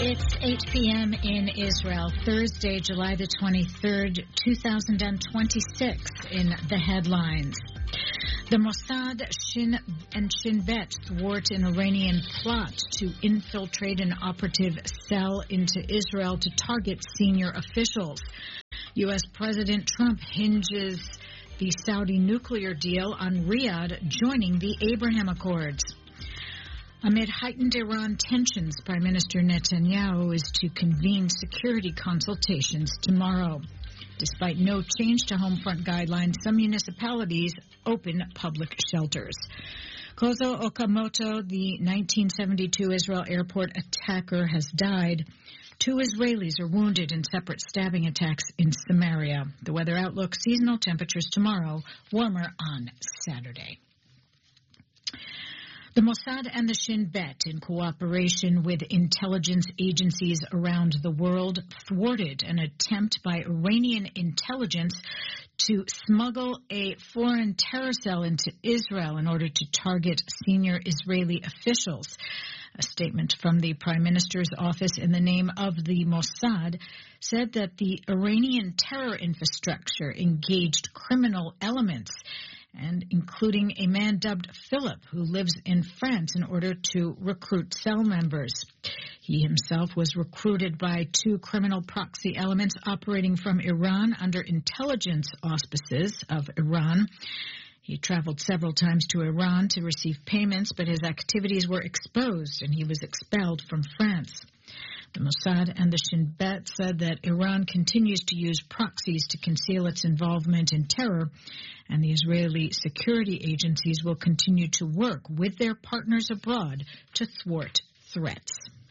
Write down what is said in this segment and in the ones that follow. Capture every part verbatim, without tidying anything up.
It's eight p.m. in Israel, Thursday, July the twenty-third, two thousand twenty-six. In the headlines, the Mossad Shin and Shin Bet thwart an Iranian plot to infiltrate an operative cell into Israel to target senior officials. U S. President Trump hinges the Saudi nuclear deal on Riyadh joining the Abraham Accords. Amid heightened Iran tensions, Prime Minister Netanyahu is to convene security consultations tomorrow. Despite no change to home front guidelines, some municipalities open public shelters. Kozo Okamoto, the nineteen seventy-two Israel airport attacker, has died. Two Israelis are wounded in separate stabbing attacks in Samaria. The weather outlook: seasonal temperatures tomorrow, warmer on Saturday. The Mossad and the Shin Bet, in cooperation with intelligence agencies around the world, thwarted an attempt by Iranian intelligence to smuggle a foreign terror cell into Israel in order to target senior Israeli officials. A statement from the Prime Minister's office in the name of the Mossad said that the Iranian terror infrastructure engaged criminal elements, and including a man dubbed Philip, who lives in France, in order to recruit cell members. He himself was recruited by two criminal proxy elements operating from Iran under intelligence auspices of Iran. He traveled several times to Iran to receive payments, but his activities were exposed and he was expelled from France. The Mossad and the Shin Bet said that Iran continues to use proxies to conceal its involvement in terror, and the Israeli security agencies will continue to work with their partners abroad to thwart threats.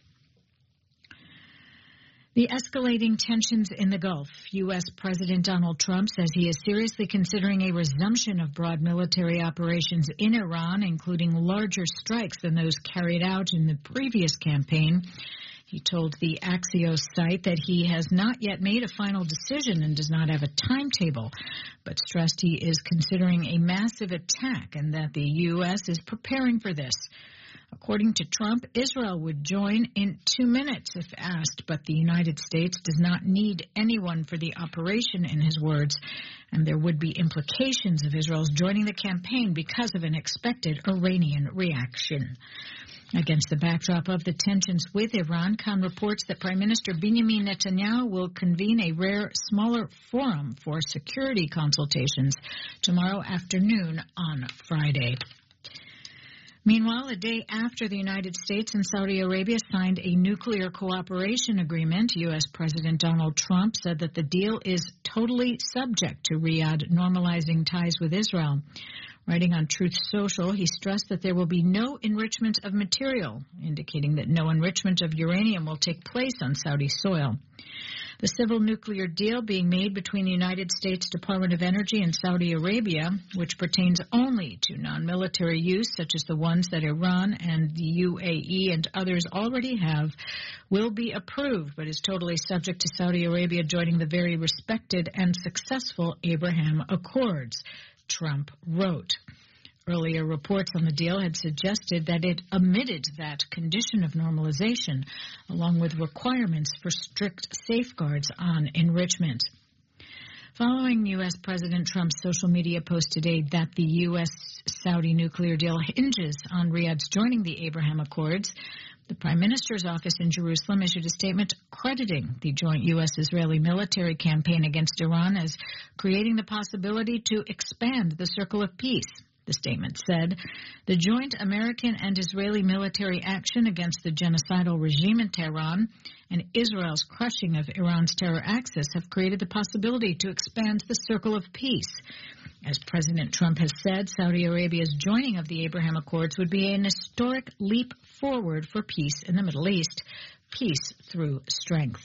The escalating tensions in the Gulf. U S. President Donald Trump says he is seriously considering a resumption of broad military operations in Iran, including larger strikes than those carried out in the previous campaign. He told the Axios site that he has not yet made a final decision and does not have a timetable, but stressed he is considering a massive attack and that the U S is preparing for this. According to Trump, Israel would join in two minutes if asked, but the United States does not need anyone for the operation, in his words, and there would be implications of Israel's joining the campaign because of an expected Iranian reaction. Against the backdrop of the tensions with Iran, Khan reports that Prime Minister Benjamin Netanyahu will convene a rare, smaller forum for security consultations tomorrow afternoon on Friday. Meanwhile, a day after the United States and Saudi Arabia signed a nuclear cooperation agreement, U S. President Donald Trump said that the deal is totally subject to Riyadh normalizing ties with Israel. Writing on Truth Social, he stressed that there will be no enrichment of material, indicating that no enrichment of uranium will take place on Saudi soil. The civil nuclear deal being made between the United States Department of Energy and Saudi Arabia, which pertains only to non-military use, such as the ones that Iran and the U A E and others already have, will be approved, but is totally subject to Saudi Arabia joining the very respected and successful Abraham Accords, Trump wrote. Earlier reports on the deal had suggested that it omitted that condition of normalization, along with requirements for strict safeguards on enrichment. Following U S. President Trump's social media post today that the U S.-Saudi nuclear deal hinges on Riyadh's joining the Abraham Accords, the Prime Minister's office in Jerusalem issued a statement crediting the joint U S.-Israeli military campaign against Iran as creating the possibility to expand the circle of peace. The statement said, the joint American and Israeli military action against the genocidal regime in Tehran and Israel's crushing of Iran's terror axis have created the possibility to expand the circle of peace. As President Trump has said, Saudi Arabia's joining of the Abraham Accords would be an historic leap forward for peace in the Middle East, peace through strength.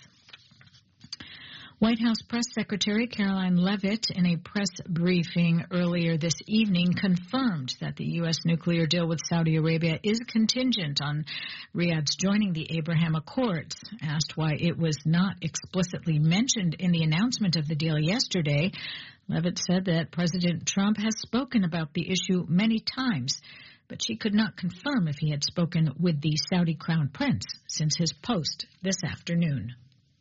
White House Press Secretary Caroline Leavitt, in a press briefing earlier this evening, confirmed that the U S nuclear deal with Saudi Arabia is contingent on Riyadh's joining the Abraham Accords. Asked why it was not explicitly mentioned in the announcement of the deal yesterday, Leavitt said that President Trump has spoken about the issue many times. but she could not confirm if he had spoken with the Saudi Crown Prince since his post this afternoon.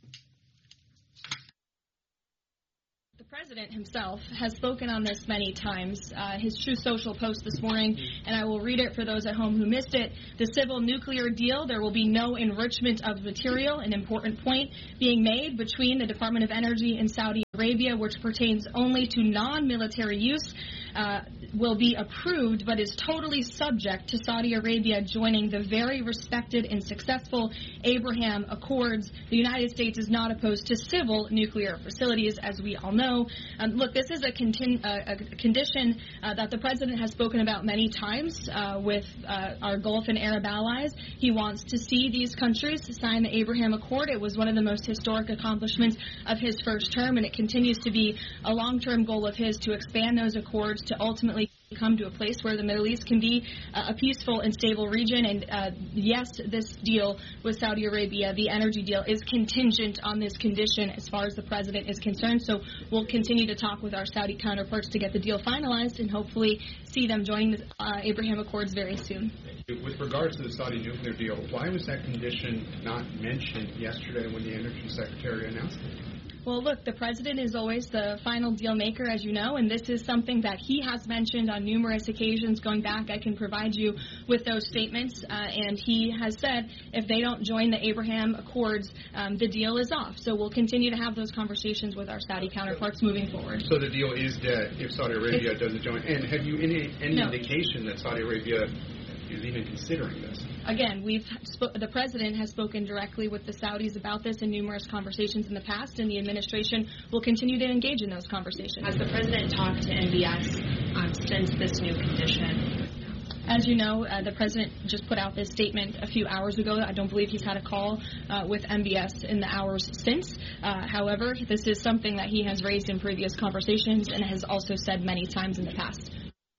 The president himself has spoken on this many times. Uh, his Truth Social post this morning, and I will read it for those at home who missed it. The civil nuclear deal, there will be no enrichment of material, an important point being made between the Department of Energy and Saudi Arabia, which pertains only to non-military use, uh, will be approved, but is totally subject to Saudi Arabia joining the very respected and successful Abraham Accords. The United States is not opposed to civil nuclear facilities, as we all know. Um, look, this is a, contin- uh, a condition uh, that the president has spoken about many times uh, with uh, our Gulf and Arab allies. He wants to see these countries sign the Abraham Accord. It was one of the most historic accomplishments of his first term, and it continues to be a long-term goal of his to expand those accords to ultimately come to a place where the Middle East can be uh, a peaceful and stable region. And uh, yes, this deal with Saudi Arabia, the energy deal, is contingent on this condition as far as the president is concerned. So we'll continue to talk with our Saudi counterparts to get the deal finalized and hopefully see them joining the uh, Abraham Accords very soon. With regards to the Saudi nuclear deal, why was that condition not mentioned yesterday when the Energy Secretary announced it? Well, look, the president is always the final deal maker, as you know, and this is something that he has mentioned on numerous occasions going back. I can provide you with those statements, uh, and he has said if they don't join the Abraham Accords, um, the deal is off. So we'll continue to have those conversations with our Saudi counterparts moving forward. So the deal is dead if Saudi Arabia if, doesn't join. And have you any, any no. indication that Saudi Arabia is even considering this? Again, we've sp- the president has spoken directly with the Saudis about this in numerous conversations in the past, and the administration will continue to engage in those conversations. Has the president talked to M B S um, since this new condition? As you know, uh, the president just put out this statement a few hours ago. I don't believe he's had a call uh, with M B S in the hours since. Uh, however, this is something that he has raised in previous conversations and has also said many times in the past.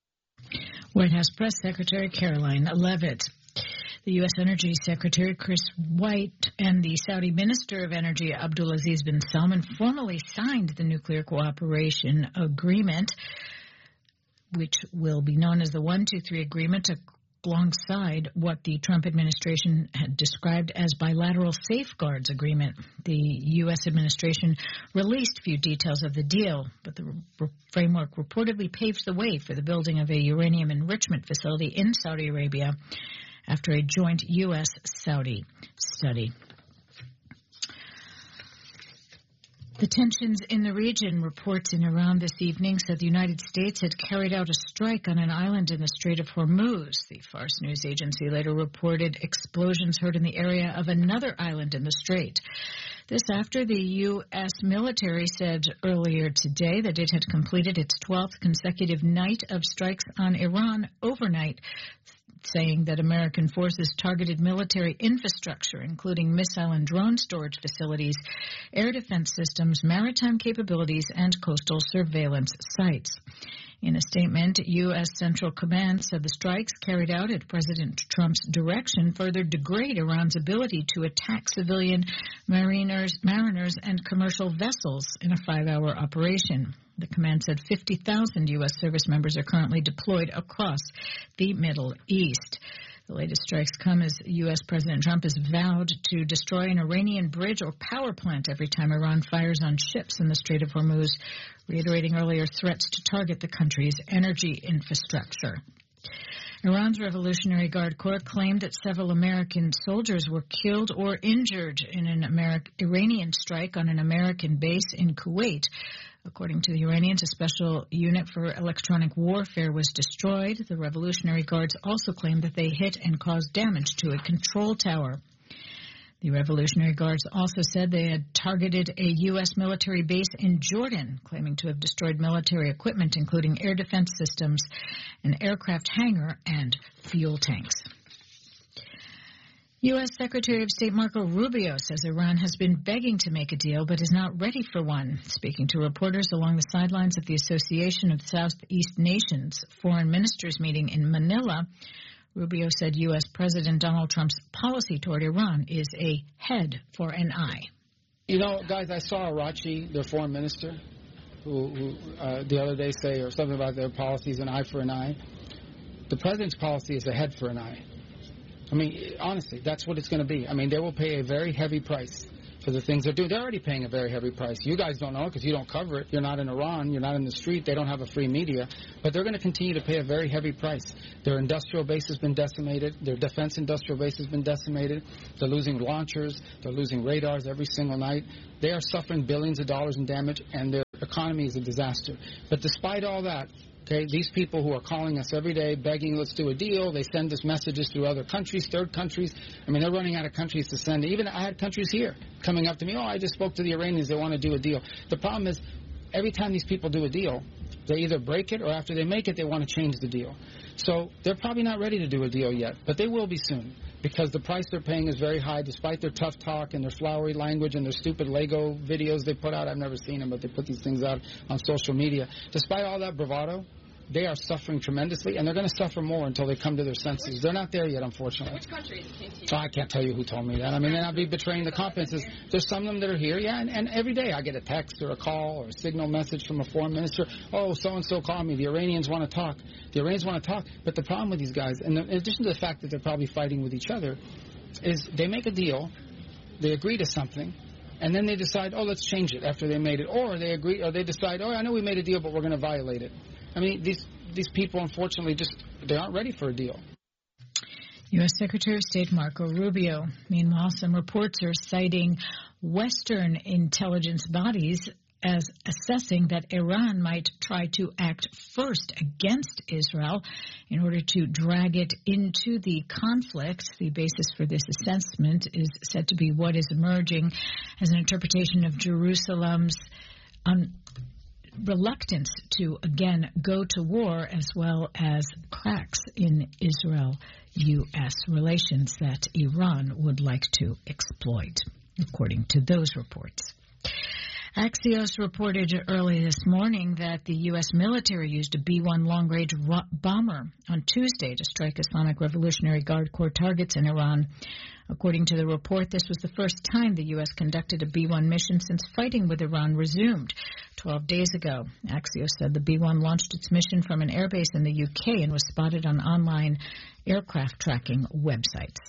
White House Press Secretary Caroline Leavitt. The U S. Energy Secretary Chris White and the Saudi Minister of Energy Abdulaziz bin Salman formally signed the Nuclear Cooperation Agreement, which will be known as the one two three Agreement, alongside what the Trump administration had described as bilateral safeguards agreement. The U S administration released few details of the deal, but the re- framework reportedly paves the way for the building of a uranium enrichment facility in Saudi Arabia after a joint U S Saudi study. The tensions in the region, reports in Iran this evening, said the United States had carried out a strike on an island in the Strait of Hormuz. The Fars news agency later reported explosions heard in the area of another island in the strait. This after the U S military said earlier today that it had completed its twelfth consecutive night of strikes on Iran overnight, saying that American forces targeted military infrastructure, including missile and drone storage facilities, air defense systems, maritime capabilities, and coastal surveillance sites. In a statement, U S. Central Command said the strikes carried out at President Trump's direction further degrade Iran's ability to attack civilian mariners, mariners and commercial vessels in a five-hour operation. The command said fifty thousand U S service members are currently deployed across the Middle East. The latest strikes come as U S. President Trump has vowed to destroy an Iranian bridge or power plant every time Iran fires on ships in the Strait of Hormuz, reiterating earlier threats to target the country's energy infrastructure. Iran's Revolutionary Guard Corps claimed that several American soldiers were killed or injured in an Ameri- Iranian strike on an American base in Kuwait. According to the Iranians, a special unit for electronic warfare was destroyed. The Revolutionary Guards also claimed that they hit and caused damage to a control tower. The Revolutionary Guards also said they had targeted a U S military base in Jordan, claiming to have destroyed military equipment, including air defense systems, an aircraft hangar, and fuel tanks. U S. Secretary of State Marco Rubio says Iran has been begging to make a deal but is not ready for one. Speaking to reporters along the sidelines of the Association of Southeast Nations foreign ministers meeting in Manila, Rubio said U S. President Donald Trump's policy toward Iran is a head for an eye. You know, guys, I saw Arachi, their foreign minister, who, who uh, the other day say or something about their policies, an eye for an eye. The president's policy is a head for an eye. I mean, honestly, that's what it's going to be. I mean, they will pay a very heavy price for the things they're doing. They're already paying a very heavy price. You guys don't know because you don't cover it. You're not in Iran. You're not in the street. They don't have a free media. But they're going to continue to pay a very heavy price. Their industrial base has been decimated. Their defense industrial base has been decimated. They're losing launchers. They're losing radars every single night. They are suffering billions of dollars in damage, and their economy is a disaster. But despite all that, okay, these people who are calling us every day, begging, let's do a deal, they send us messages through other countries, third countries. I mean, they're running out of countries to send. Even I had countries here coming up to me, oh, I just spoke to the Iranians, they want to do a deal. The problem is, every time these people do a deal, they either break it or after they make it, they want to change the deal. So they're probably not ready to do a deal yet, but they will be soon because the price they're paying is very high despite their tough talk and their flowery language and their stupid Lego videos they put out. I've never seen them, but they put these things out on social media. Despite all that bravado, they are suffering tremendously, and they're going to suffer more until they come to their senses. They're not there yet, unfortunately. Which countries came to you? Oh, I can't tell you who told me that. I mean, then I'd be betraying the confidences. There's some of them that are here, yeah, and, and every day I get a text or a call or a signal message from a foreign minister. Oh, so-and-so called me. The Iranians want to talk. The Iranians want to talk. But the problem with these guys, and in addition to the fact that they're probably fighting with each other, is they make a deal, they agree to something, and then they decide, oh, let's change it after they made it. Or they agree, or they decide, oh, I know we made a deal, but we're going to violate it. I mean, these these people, unfortunately, just they aren't ready for a deal. U S Secretary of State Marco Rubio. Meanwhile, some reports are citing Western intelligence bodies as assessing that Iran might try to act first against Israel in order to drag it into the conflict. The basis for this assessment is said to be what is emerging as an interpretation of Jerusalem's un- reluctance to, again, go to war, as well as cracks in Israel-U S relations that Iran would like to exploit, according to those reports. Axios reported early this morning that the U S military used a B one long-range ro- bomber on Tuesday to strike Islamic Revolutionary Guard Corps targets in Iran. According to the report, this was the first time the U S conducted a B one mission since fighting with Iran resumed twelve days ago. Axios said the B one launched its mission from an airbase in the U K and was spotted on online aircraft tracking websites.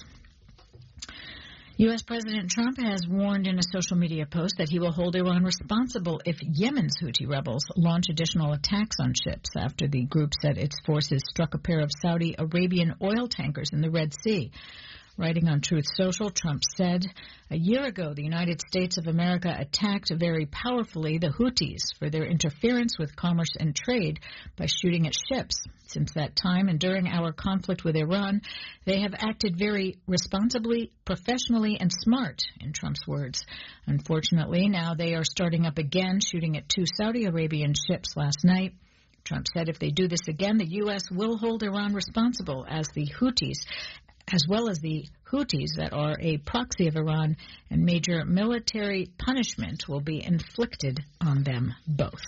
U S. President Trump has warned in a social media post that he will hold Iran responsible if Yemen's Houthi rebels launch additional attacks on ships after the group said its forces struck a pair of Saudi Arabian oil tankers in the Red Sea. Writing on Truth Social, Trump said, a year ago, the United States of America attacked very powerfully the Houthis for their interference with commerce and trade by shooting at ships. Since that time and during our conflict with Iran, they have acted very responsibly, professionally, and smart, in Trump's words. Unfortunately, now they are starting up again, shooting at two Saudi Arabian ships last night. Trump said if they do this again, the U S will hold Iran responsible as the Houthis, as well as the Houthis that are a proxy of Iran, and major military punishment will be inflicted on them both.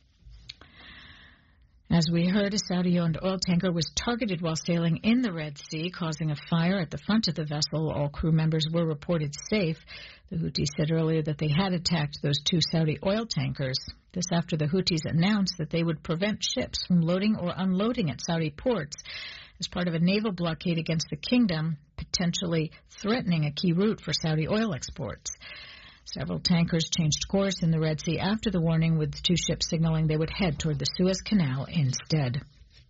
As we heard, a Saudi-owned oil tanker was targeted while sailing in the Red Sea, causing a fire at the front of the vessel. All crew members were reported safe. The Houthis said earlier that they had attacked those two Saudi oil tankers. This after the Houthis announced that they would prevent ships from loading or unloading at Saudi ports as part of a naval blockade against the kingdom, potentially threatening a key route for Saudi oil exports. Several tankers changed course in the Red Sea after the warning, with two ships signaling they would head toward the Suez Canal instead.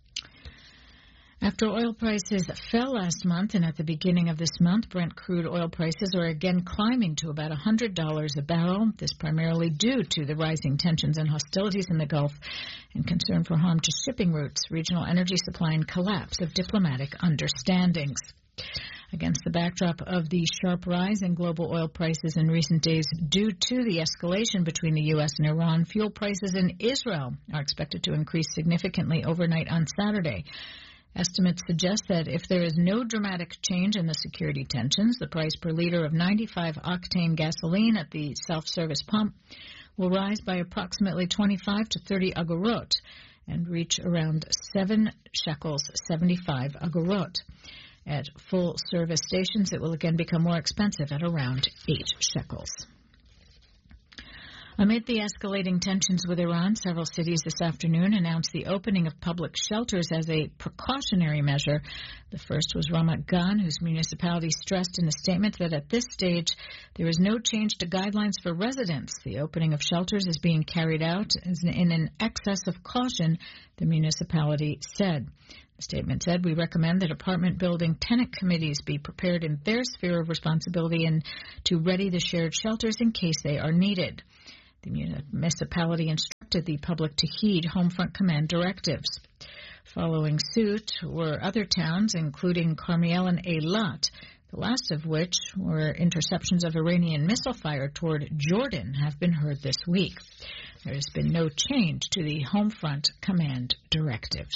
After oil prices fell last month and at the beginning of this month, Brent crude oil prices are again climbing to about one hundred dollars a barrel. This primarily due to the rising tensions and hostilities in the Gulf and concern for harm to shipping routes, regional energy supply, and collapse of diplomatic understandings. Against the backdrop of the sharp rise in global oil prices in recent days due to the escalation between the U S and Iran, fuel prices in Israel are expected to increase significantly overnight on Saturday. Estimates suggest that if there is no dramatic change in the security tensions, the price per liter of ninety-five octane gasoline at the self-service pump will rise by approximately twenty-five to thirty agorot and reach around seven shekels, seventy-five agorot. At full-service stations, it will again become more expensive at around eight shekels. Amid the escalating tensions with Iran, several cities this afternoon announced the opening of public shelters as a precautionary measure. The first was Ramat Gan, whose municipality stressed in a statement that at this stage there is no change to guidelines for residents. The opening of shelters is being carried out in an excess of caution, the municipality said. The statement said, "We recommend that apartment building tenant committees be prepared in their sphere of responsibility and to ready the shared shelters in case they are needed." The municipality instructed the public to heed Homefront Command directives. Following suit were other towns, including Carmiel and Eilat, the last of which were interceptions of Iranian missile fire toward Jordan have been heard this week. There has been no change to the Homefront Command directives.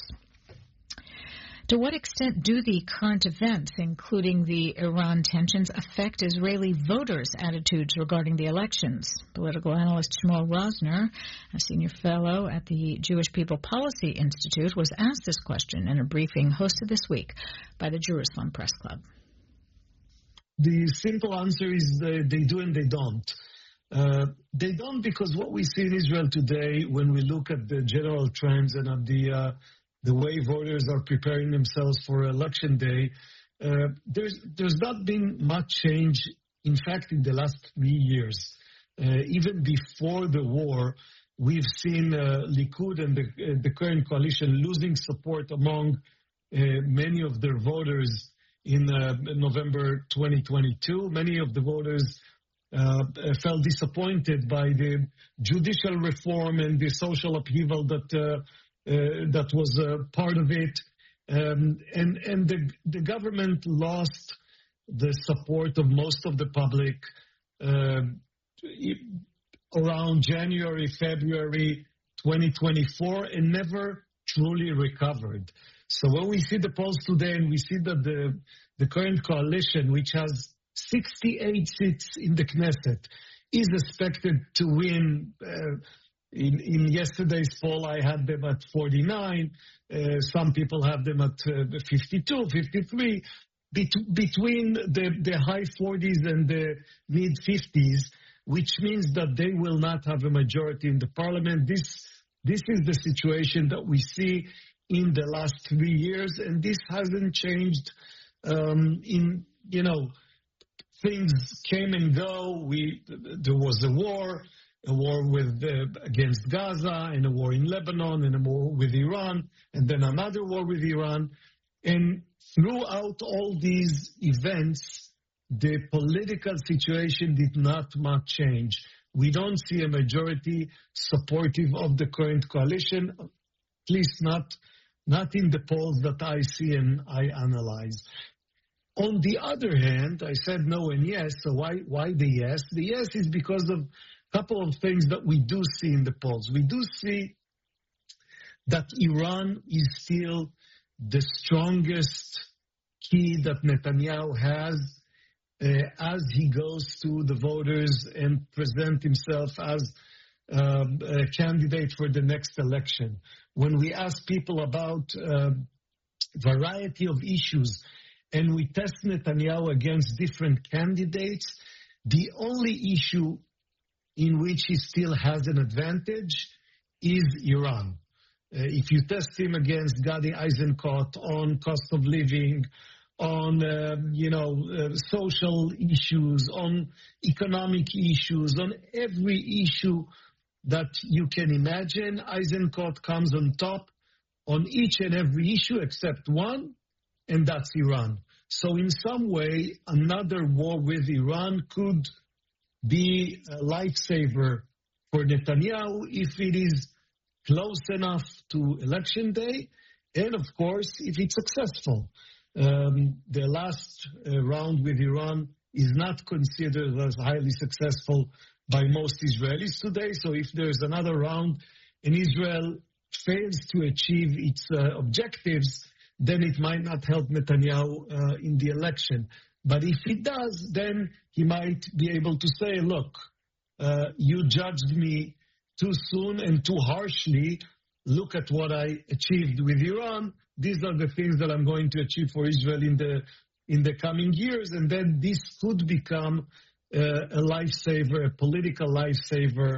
To what extent do the current events, including the Iran tensions, affect Israeli voters' attitudes regarding the elections? Political analyst Shmuel Rosner, a senior fellow at the Jewish People Policy Institute, was asked this question in a briefing hosted this week by the Jerusalem Press Club. The simple answer is they, they do and they don't. Uh, they don't because what we see in Israel today, when we look at the general trends and at the uh, the way voters are preparing themselves for election day, uh, there's there's not been much change, in fact, in the last three years. Uh, even before the war, we've seen uh, Likud and the, uh, the current coalition losing support among uh, many of their voters in uh, November twenty twenty-two. Many of the voters uh, felt disappointed by the judicial reform and the social upheaval that uh, Uh, that was uh, part of it, um, and and the the government lost the support of most of the public uh, around January, February twenty twenty-four, and never truly recovered. So when we see the polls today, and we see that the the current coalition, which has sixty-eight seats in the Knesset, is expected to win. Uh, In, in yesterday's poll, I had them at forty-nine. Uh, some people have them at uh, fifty-two, fifty-three. Bet- between the, the high forties and the mid fifties, which means that they will not have a majority in the parliament. This, this is the situation that we see in the last three years, and this hasn't changed. Um, in, you know, things came and go. We, there was a war. A war with uh, against Gaza, and a war in Lebanon, and a war with Iran, and then another war with Iran. And throughout all these events, the political situation did not much change. We don't see a majority supportive of the current coalition, at least not, not in the polls that I see and I analyze. On the other hand, I said no and yes, so why, why the yes? The yes is because of couple of things that we do see in the polls. We do see that Iran is still the strongest key that Netanyahu has uh, as he goes to the voters and present himself as uh, a candidate for the next election. When we ask people about uh, variety of issues and we test Netanyahu against different candidates, the only issue in which he still has an advantage is Iran. Uh, if you test him against Gadi Eisenkot on cost of living, on uh, you know uh, social issues, on economic issues, on every issue that you can imagine, Eisenkot comes on top on each and every issue except one, and that's Iran. So in some way, another war with Iran could be a lifesaver for Netanyahu if it is close enough to election day, and of course, if it's successful. Um, the last uh, round with Iran is not considered as highly successful by most Israelis today, so if there's another round and Israel fails to achieve its uh, objectives, then it might not help Netanyahu uh, in the election. But if it does, then he might be able to say, look, uh, you judged me too soon and too harshly. Look at what I achieved with Iran. These are the things that I'm going to achieve for Israel in the in the coming years. And then this could become uh, a lifesaver, a political lifesaver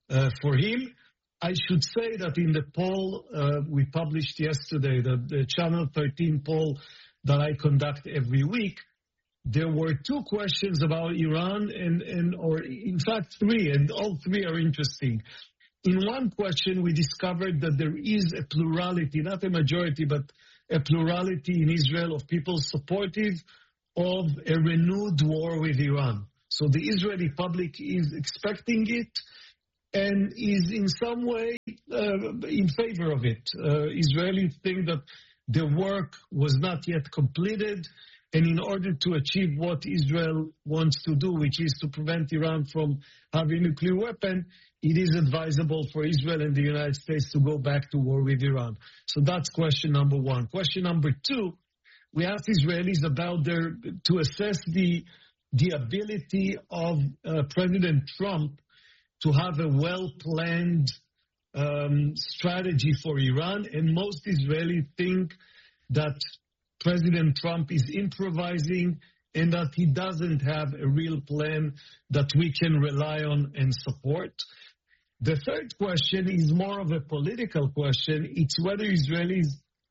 uh, for him. I should say that in the poll uh, we published yesterday, the, the Channel thirteen poll that I conduct every week, there were two questions about Iran, and, and or in fact three, and all three are interesting. In one question, we discovered that there is a plurality, not a majority, but a plurality in Israel of people supportive of a renewed war with Iran. So the Israeli public is expecting it and is in some way uh, in favor of it. Uh, Israelis think that the work was not yet completed, and in order to achieve what Israel wants to do, which is to prevent Iran from having a nuclear weapon, it is advisable for Israel and the United States to go back to war with Iran. So that's question number one. Question number two, we asked Israelis about their, to assess the, the ability of uh, President Trump to have a well-planned um, strategy for Iran, and most Israelis think that President Trump is improvising and that he doesn't have a real plan that we can rely on and support. The third question is more of a political question. It's whether Israelis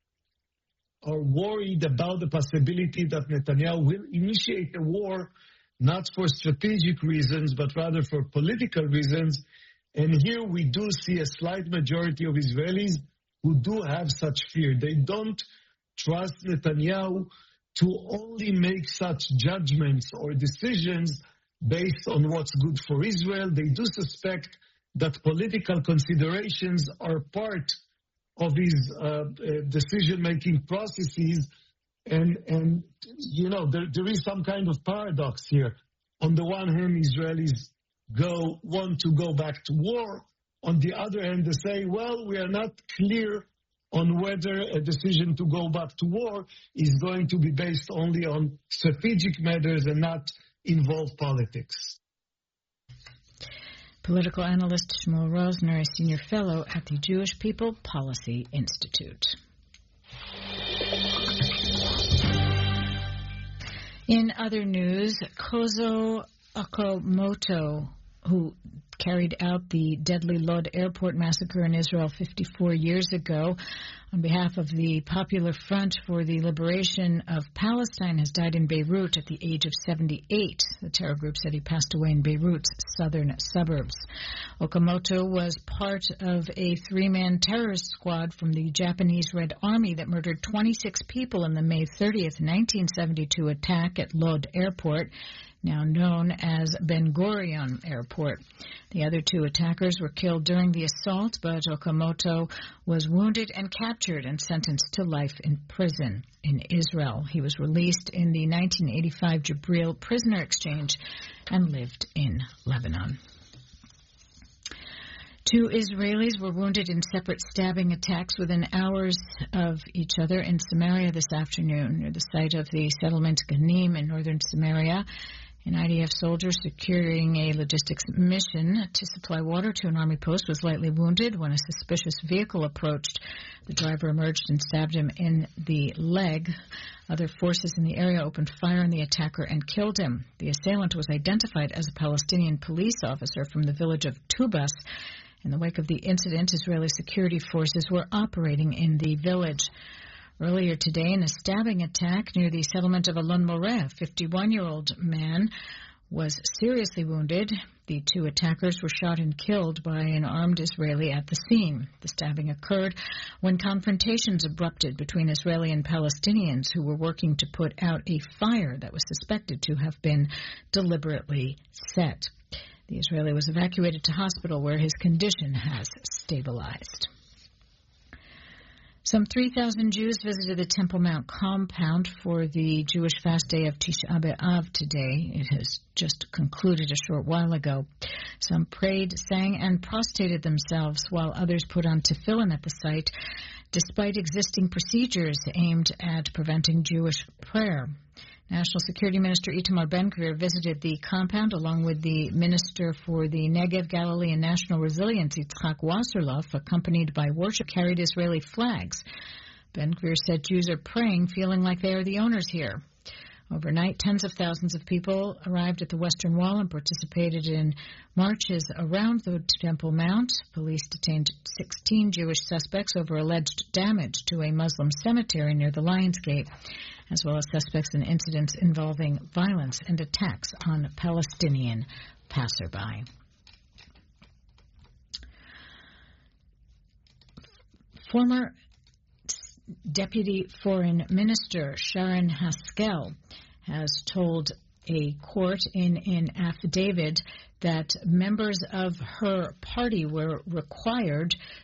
are worried about the possibility that Netanyahu will initiate a war, not for strategic reasons, but rather for political reasons. And here we do see a slight majority of Israelis who do have such fear. They don't trust Netanyahu to only make such judgments or decisions based on what's good for Israel. They do suspect that political considerations are part of his uh, uh, decision-making processes. And, and you know, there, there is some kind of paradox here. On the one hand, Israelis go want to go back to war. On the other hand, they say, well, we are not clear on whether a decision to go back to war is going to be based only on strategic matters and not involve politics. Political analyst Shmuel Rosner, a senior fellow at the Jewish People Policy Institute. In other news, Kozo Okamoto, who carried out the deadly Lod airport massacre in Israel fifty-four years ago, on behalf of the Popular Front for the Liberation of Palestine, has died in Beirut at the age of seventy-eight. The terror group said he passed away in Beirut's southern suburbs. Okamoto was part of a three-man terrorist squad from the Japanese Red Army that murdered twenty-six people in the May thirtieth, nineteen seventy-two attack at Lod Airport, now known as Ben Gurion Airport. The other two attackers were killed during the assault, but Okamoto was wounded and captured and sentenced to life in prison in Israel. He was released in the nineteen eighty-five Jabril prisoner exchange and lived in Lebanon. Two Israelis were wounded in separate stabbing attacks within hours of each other in Samaria this afternoon, near the site of the settlement Ganim in northern Samaria. An I D F soldier securing a logistics mission to supply water to an army post was lightly wounded when a suspicious vehicle approached. The driver emerged and stabbed him in the leg. Other forces in the area opened fire on the attacker and killed him. The assailant was identified as a Palestinian police officer from the village of Tubas. In the wake of the incident, Israeli security forces were operating in the village. Earlier today, in a stabbing attack near the settlement of Alon Moreh, a fifty-one-year-old man was seriously wounded. The two attackers were shot and killed by an armed Israeli at the scene. The stabbing occurred when confrontations erupted between Israeli and Palestinians who were working to put out a fire that was suspected to have been deliberately set. The Israeli was evacuated to hospital where his condition has stabilized. Some three thousand Jews visited the Temple Mount compound for the Jewish fast day of Tisha B'Av today. It has just concluded a short while ago. Some prayed, sang, and prostrated themselves, while others put on tefillin at the site, despite existing procedures aimed at preventing Jewish prayer. National Security Minister Itamar Ben-Gvir visited the compound along with the Minister for the Negev, Galilee, and National Resilience, Yitzhak Wasserloff, accompanied by worship, carried Israeli flags. Ben-Gvir said Jews are praying, feeling like they are the owners here. Overnight, tens of thousands of people arrived at the Western Wall and participated in marches around the Temple Mount. Police detained sixteen Jewish suspects over alleged damage to a Muslim cemetery near the Lions Gate, as well as suspects in incidents involving violence and attacks on Palestinian passerby. Former Deputy Foreign Minister Sharon Haskell has told a court in an affidavit that members of her party were required